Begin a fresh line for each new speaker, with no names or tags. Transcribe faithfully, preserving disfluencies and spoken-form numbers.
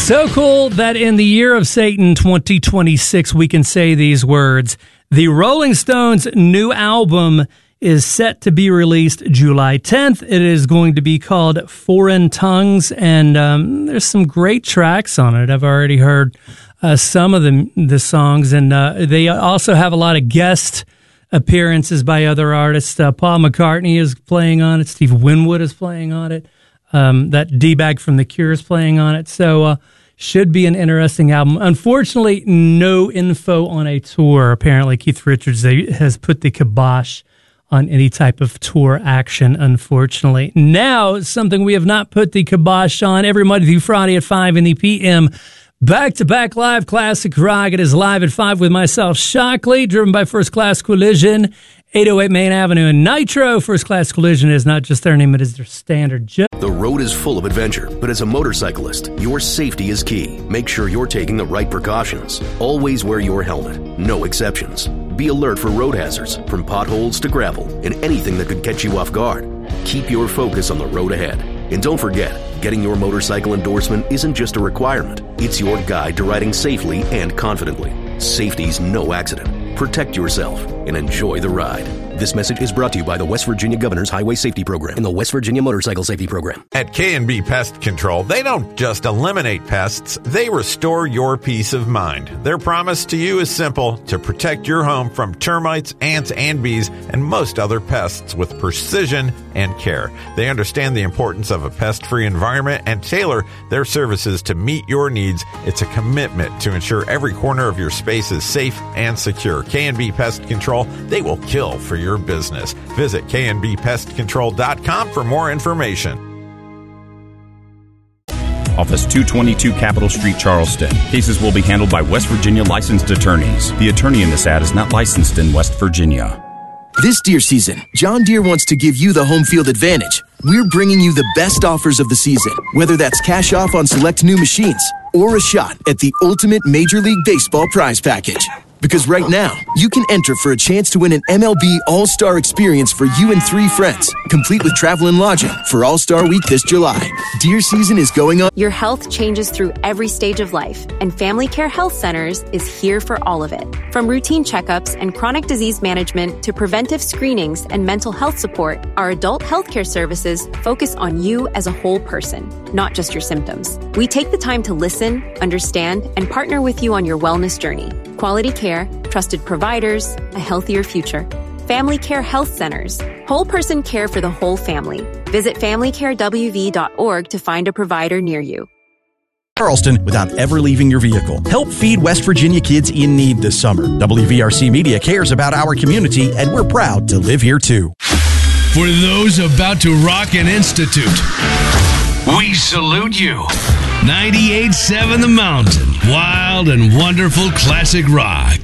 So cool that in the year of Satan twenty twenty-six, we can say these words. The Rolling Stones' new album is set to be released July tenth. It is going to be called Foreign Tongues, and um, there's some great tracks on it. I've already heard uh, some of the, the songs, and uh, they also have a lot of guest appearances by other artists. Uh, Paul McCartney is playing on it. Steve Winwood is playing on it. Um, that D-Bag from The Cure is playing on it. So, uh, should be an interesting album. Unfortunately, no info on a tour. Apparently, Keith Richards has put the kibosh on any type of tour action, unfortunately. Now, something we have not put the kibosh on, every Monday through Friday at five in the P M. Back-to-back live classic rock. It is live at five with myself, Shockley, driven by First Class Collision. eight oh eight Main Avenue in Nitro. First Class Collision is not just their name, it is their standard. Jo-
the road is full of adventure, but as a motorcyclist, your safety is key. Make sure you're taking the right precautions. Always wear your helmet. No exceptions. Be alert for road hazards, from potholes to gravel, and anything that could catch you off guard. Keep your focus on the road ahead. And don't forget, getting your motorcycle endorsement isn't just a requirement. It's your guide to riding safely and confidently. Safety's no accident. Protect yourself and enjoy the ride. This message is brought to you by the West Virginia Governor's Highway Safety Program and the West Virginia Motorcycle Safety Program.
At K and B Pest Control, they don't just eliminate pests, they restore your peace of mind. Their promise to you is simple: to protect your home from termites, ants, and bees, and most other pests with precision and care. They understand the importance of a pest-free environment and tailor their services to meet your needs. It's a commitment to ensure every corner of your space is safe and secure. K and B Pest Control, they will kill for your business. Visit K and B pest control dot com for more information.
Office two twenty-two Capitol Street, Charleston. Cases will be handled by West Virginia licensed attorneys. The attorney in this ad is not licensed in West Virginia.
This deer season, John Deere wants to give you the home field advantage. We're bringing you the best offers of the season, whether that's cash off on select new machines or a shot at the ultimate Major League Baseball prize package. Because right now, you can enter for a chance to win an M L B All-Star experience for you and three friends, complete with travel and lodging for All-Star Week this July. Deer season is going on.
Your health changes through every stage of life, and Family Care Health Centers is here for all of it. From routine checkups and chronic disease management to preventive screenings and mental health support, our adult healthcare services focus on you as a whole person, not just your symptoms. We take the time to listen, understand, and partner with you on your wellness journey. Quality care, trusted providers, a healthier future. Family Care Health Centers. Whole person care for the whole family. Visit family care w v dot org to find a provider near you.
Charleston without ever leaving your vehicle. Help feed West Virginia kids in need this summer. W V R C Media cares about our community, and we're proud to live here too.
For those about to rock an institute, we salute you. ninety-eight point seven The Mountain. Wild and wonderful classic rock.